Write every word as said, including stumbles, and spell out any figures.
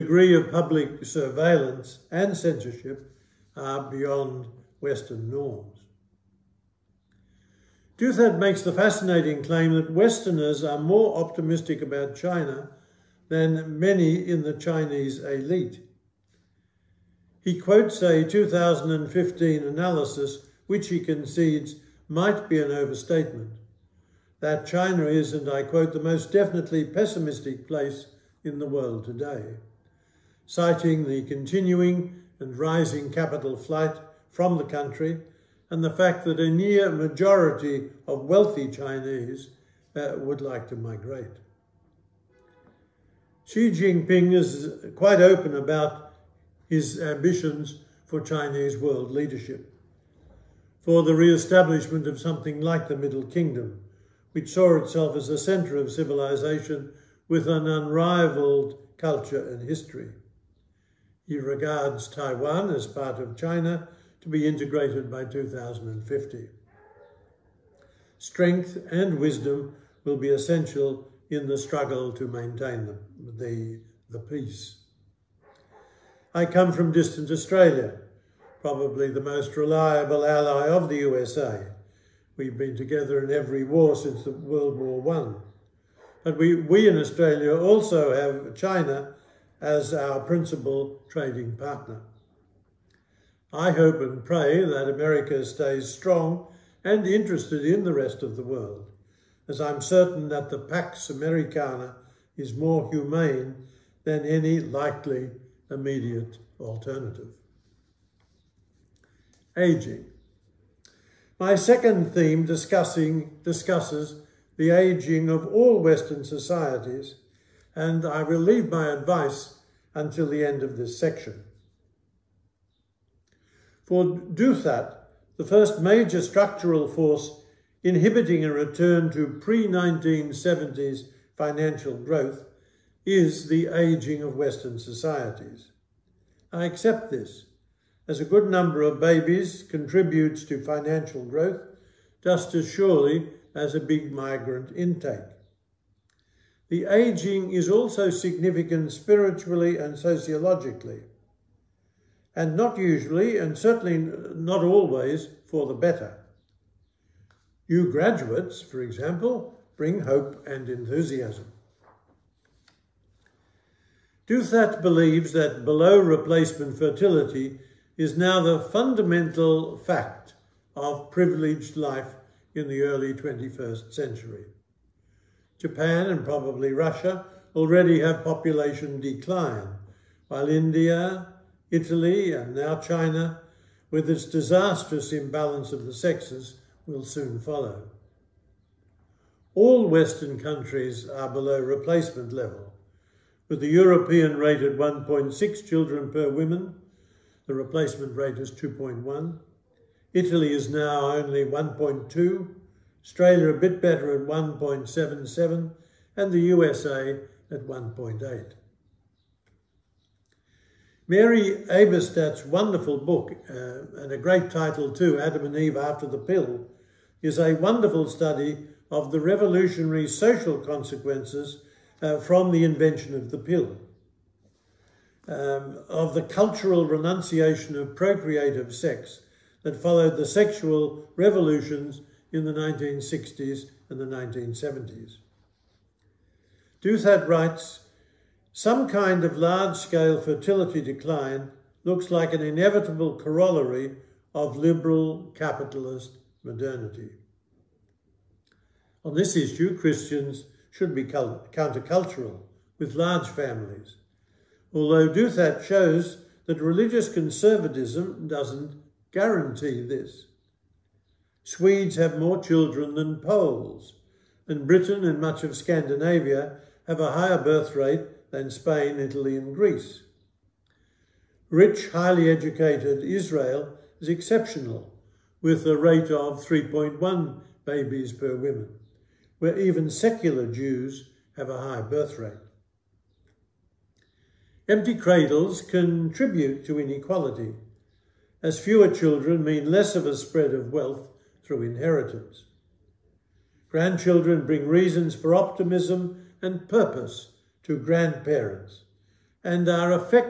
degree of public surveillance and censorship are beyond Western norms. Douthat makes the fascinating claim that Westerners are more optimistic about China than many in the Chinese elite. He quotes a two thousand fifteen analysis which he concedes might be an overstatement, that China is, and I quote, the most definitely pessimistic place in the world today, citing the continuing and rising capital flight from the country and the fact that a near majority of wealthy Chinese uh, would like to migrate. Xi Jinping is quite open about his ambitions for Chinese world leadership, for the re-establishment of something like the Middle Kingdom, which saw itself as a centre of civilization with an unrivaled culture and history. He regards Taiwan as part of China to be integrated by two thousand fifty. Strength and wisdom will be essential in the struggle to maintain the, the, the peace. I come from distant Australia, probably the most reliable ally of the U S A. We've been together in every war since the World War One. But we, we in Australia also have China as our principal trading partner. I hope and pray that America stays strong and interested in the rest of the world, as I'm certain that the Pax Americana is more humane than any likely immediate alternative. Ageing. My second theme discussing, discusses the ageing of all Western societies, and I will leave my advice until the end of this section. For Douthat, the first major structural force inhibiting a return to pre nineteen seventies financial growth is the ageing of Western societies. I accept this, as a good number of babies contributes to financial growth just as surely as a big migrant intake. The ageing is also significant spiritually and sociologically, and not usually, and certainly not always, for the better. You graduates, for example, bring hope and enthusiasm. Douthat believes that below replacement fertility is now the fundamental fact of privileged life in the early twenty-first century. Japan and probably Russia already have population decline, while India, Italy, and now China, with its disastrous imbalance of the sexes, will soon follow. All Western countries are below replacement level, with the European rate at one point six children per woman. The replacement rate is two point one. Italy is now only one point two, Australia a bit better at one point seven seven, and the U S A at one point eight. Mary Eberstadt's wonderful book, uh, and a great title too, Adam and Eve After the Pill, is a wonderful study of the revolutionary social consequences uh, from the invention of the pill, um, of the cultural renunciation of procreative sex that followed the sexual revolutions in the nineteen sixties and the nineteen seventies. Douthat writes, some kind of large-scale fertility decline looks like an inevitable corollary of liberal capitalist modernity. On this issue, Christians should be countercultural, with large families, although Douthat shows that religious conservatism doesn't guarantee this. Swedes have more children than Poles, and Britain and much of Scandinavia have a higher birth rate than Spain, Italy, and Greece. Rich, highly educated Israel is exceptional, with a rate of three point one babies per woman, where even secular Jews have a high birth rate. Empty cradles contribute to inequality, as fewer children mean less of a spread of wealth through inheritance. Grandchildren bring reasons for optimism and purpose to grandparents, and are effective